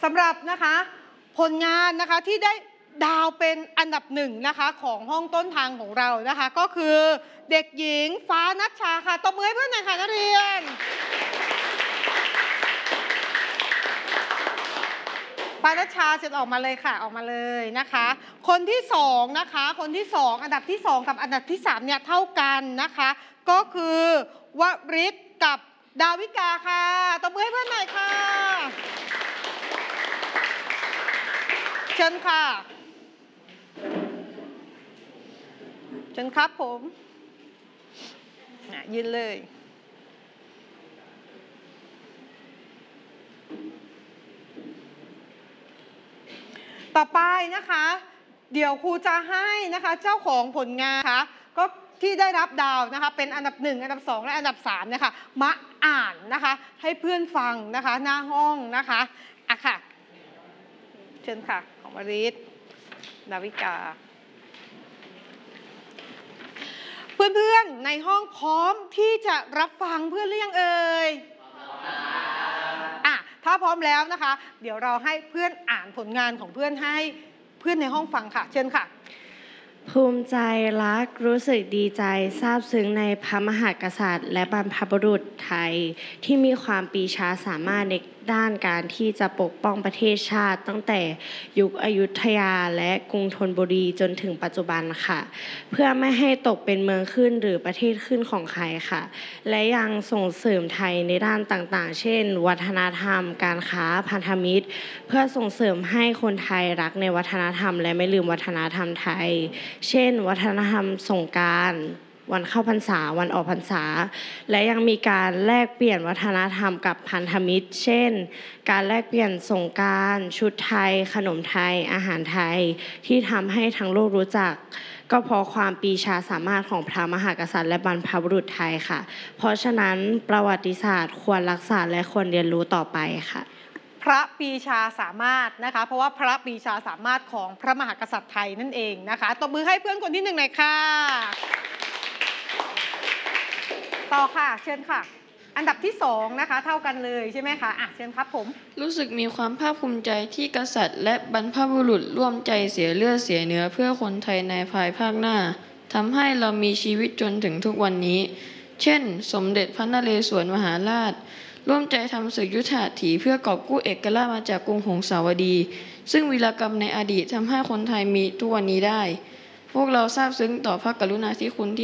ำหรับนะคะผลงานนะคะที่ได้ดาวเป็นอันดับหนึ่งนะคะของห้องต้นทางของเรานะคะก็คือเด็กหญิงฟ้านัชชาค่ะตบมือให้เพื่อนหน่อยค่ะนักเรียนฟ้านัชชาเสร็จออกมาเลยค่ะออกมาเลยนะคะคนที่สองนะคะคนที่สองอันดับที่สองกับอันดับที่สามเนี่ยเท่ากันนะคะก็คือวริศกับดาวิกาค่ะตบมือให้เพื่อนหน่อยค่ะเชิญค่ะเชิญครับผมยืนเลยต่อไปนะคะเดี๋ยวครูจะให้นะคะเจ้าของผลงานนะคะก็ที่ได้รับดาวนะคะเป็นอันดับ1อันดับ2และอันดับ3นะคะมาอ่านนะคะให้เพื่อนฟังนะคะหน้าห้องนะคะอ่ะค่ะเชิญค่ะของวริศดาวิกาเพื่อนๆในห้องพร้อมที่จะรับฟังเพื่อนหรือยังเอ่ยถ้าพร้อมแล้วนะคะเดี๋ยวเราให้เพื่อนอ่านผลงานของเพื่อนให้เพื่อนในห้องฟังค่ะเชิญค่ะภูมิใจรักรู้สึกดีใจซาบซึ้งในพระมหากษัตริย์และบรรพบุรุษไทยที่มีความปรีชาสามารถในด้านการที่จะปกป้องประเทศชาติตั้งแต่ยุคอยุธยาและกรุงธนบุรีจนถึงปัจจุบันค่ะเพื่อไม่ให้ตกเป็นเมืองขึ้นหรือประเทศขึ้นของใครค่ะและยังส่งเสริมไทยในด้านต่างๆเช่นวัฒนธรรมการค้าพันธมิตรเพื่อส่งเสริมให้คนไทยรักในวัฒนธรรมและไม่ลืมวัฒนธรรมไทยเช่นวัฒนธรรมสงกรานต์วันเข้าพรรษาวันออกพรรษาและยังมีการแลกเปลี่ยนวัฒนธรรมกับพันธมิตรเช่นการแลกเปลี่ยนสงกรานต์ชุดไทยขนมไทยอาหารไทยที่ทำให้ทั้งโลกรู้จักก็เพราะความปรีชาสามารถของพระมหากษัตริย์และบรรพบุรุษไทยค่ะเพราะฉะนั้นประวัติศาสตร์ควรรักษาและควรเรียนรู้ต่อไปค่ะพระปรีชาสามารถนะคะเพราะว่าพระปรีชาสามารถของพระมหากษัตริย์ไทยนั่นเองนะคะตบมือให้เพื่อนคนที่หนึ่งหน่อยค่ะต่อค่ะเชิญค่ะอันดับที่2นะคะเท่ากันเลยใช่ไหมคะเชิญครับผมรู้สึกมีความภาคภูมิใจที่กษัตริย์และบรรพบุรุษร่วมใจเสียเลือดเสียเนื้อเพื่อคนไทยในภายภาคหน้าทำให้เรามีชีวิตจนถึงทุกวันนี้เช่นสมเด็จพระนเรศวรมหาราชร่วมใจทำศึกยุทธหัตถีเพื่อกอบกู้เอกราชมาจากกรุงหงสาวดีซึ่งวีรกรรมในอดีตทำให้คนไทยมีทุกวันนี้ได้พวกเราซาบซึ้งต่อพระกรุณาธิคุณที่